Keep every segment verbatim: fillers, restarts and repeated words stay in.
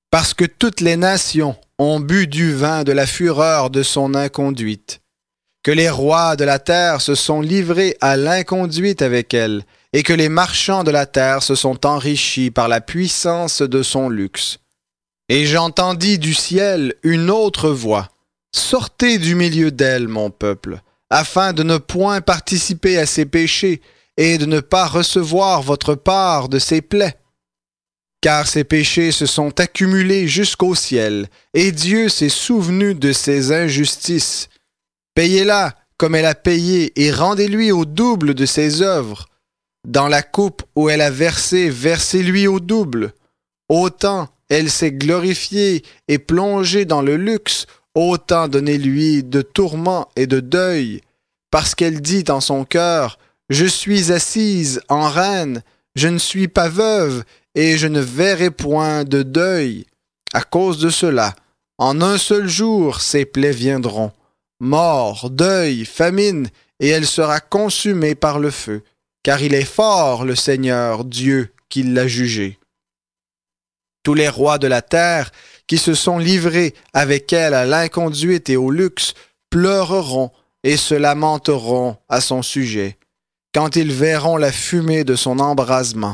Parce que toutes les nations ont bu du vin de la fureur de son inconduite, que les rois de la terre se sont livrés à l'inconduite avec elle, et que les marchands de la terre se sont enrichis par la puissance de son luxe. Et j'entendis du ciel une autre voix. Sortez du milieu d'elle, mon peuple, afin de ne point participer à ses péchés et de ne pas recevoir votre part de ses plaies. Car ses péchés se sont accumulés jusqu'au ciel, et Dieu s'est souvenu de ses injustices. Payez-la comme elle a payé, et rendez-lui au double de ses œuvres. Dans la coupe où elle a versé, versez-lui au double. Autant elle s'est glorifiée et plongée dans le luxe, autant donnez-lui de tourments et de deuil, parce qu'elle dit en son cœur, « Je suis assise en reine, je ne suis pas veuve, et je ne verrai point de deuil. » À cause de cela, en un seul jour, ses plaies viendront. Mort, deuil, famine, et elle sera consumée par le feu, car il est fort le Seigneur Dieu qui l'a jugée. Tous les rois de la terre qui se sont livrés avec elle à l'inconduite et au luxe pleureront et se lamenteront à son sujet, quand ils verront la fumée de son embrasement.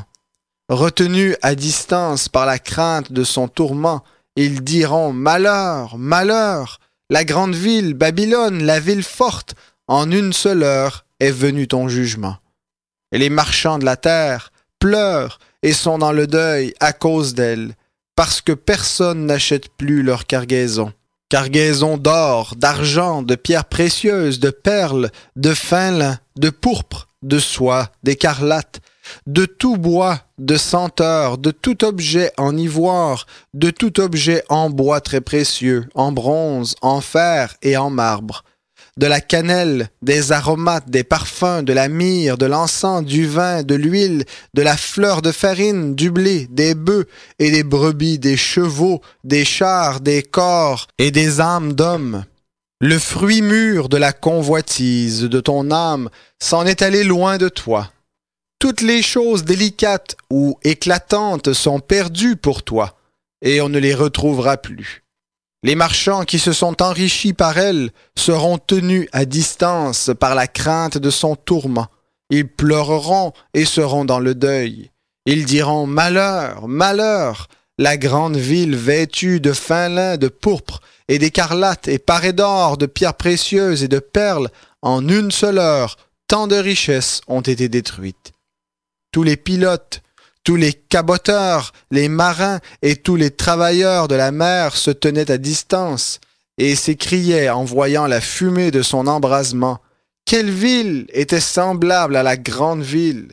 Retenus à distance par la crainte de son tourment, ils diront « Malheur, malheur ! La grande ville, Babylone, la ville forte, en une seule heure est venu ton jugement. » Et les marchands de la terre pleurent et sont dans le deuil à cause d'elle, parce que personne n'achète plus leur cargaison. Cargaison d'or, d'argent, de pierres précieuses, de perles, de fin lin, de pourpre, de soie, d'écarlate, de tout bois, de senteur, de tout objet en ivoire, de tout objet en bois très précieux, en bronze, en fer et en marbre, de la cannelle, des aromates, des parfums, de la myrrhe, de l'encens, du vin, de l'huile, de la fleur de farine, du blé, des bœufs et des brebis, des chevaux, des chars, des corps et des âmes d'hommes. Le fruit mûr de la convoitise de ton âme s'en est allé loin de toi. Toutes les choses délicates ou éclatantes sont perdues pour toi, et on ne les retrouvera plus. Les marchands qui se sont enrichis par elle seront tenus à distance par la crainte de son tourment. Ils pleureront et seront dans le deuil. Ils diront « Malheur, malheur ! La grande ville vêtue de fin lin, de pourpre et d'écarlate et parée d'or, de pierres précieuses et de perles, en une seule heure, tant de richesses ont été détruites. » Tous les pilotes, tous les caboteurs, les marins et tous les travailleurs de la mer se tenaient à distance et s'écriaient en voyant la fumée de son embrasement. Quelle ville était semblable à la grande ville!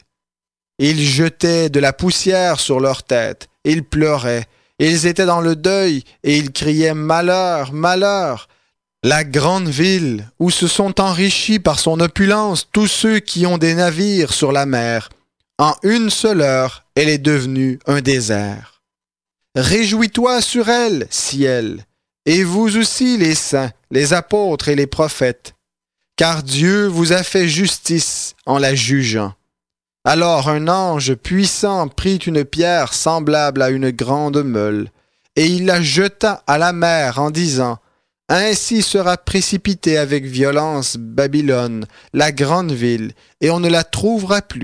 Ils jetaient de la poussière sur leurs têtes, ils pleuraient, ils étaient dans le deuil et ils criaient « Malheur, malheur !» La grande ville où se sont enrichis par son opulence tous ceux qui ont des navires sur la mer. En une seule heure, elle est devenue un désert. Réjouis-toi sur elle, ciel, et vous aussi les saints, les apôtres et les prophètes, car Dieu vous a fait justice en la jugeant. Alors un ange puissant prit une pierre semblable à une grande meule, et il la jeta à la mer en disant « Ainsi sera précipitée avec violence Babylone, la grande ville, et on ne la trouvera plus. »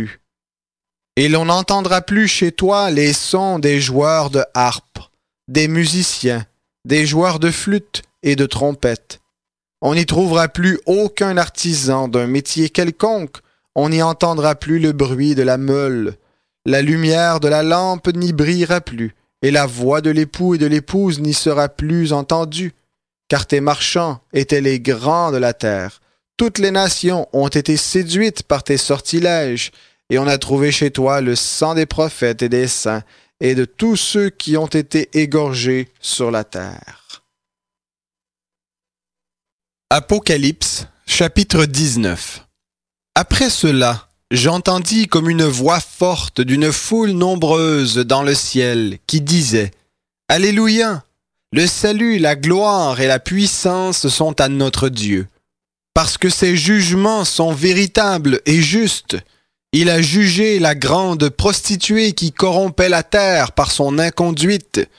Et l'on n'entendra plus chez toi les sons des joueurs de harpe, des musiciens, des joueurs de flûte et de trompette. On n'y trouvera plus aucun artisan d'un métier quelconque, on n'y entendra plus le bruit de la meule. La lumière de la lampe n'y brillera plus, et la voix de l'époux et de l'épouse n'y sera plus entendue, car tes marchands étaient les grands de la terre. Toutes les nations ont été séduites par tes sortilèges, et on a trouvé chez toi le sang des prophètes et des saints, et de tous ceux qui ont été égorgés sur la terre. Apocalypse, chapitre dix-neuf. Après cela, j'entendis comme une voix forte d'une foule nombreuse dans le ciel qui disait « Alléluia! Le salut, la gloire et la puissance sont à notre Dieu, parce que ses jugements sont véritables et justes. Il a jugé la grande prostituée qui corrompait la terre par son inconduite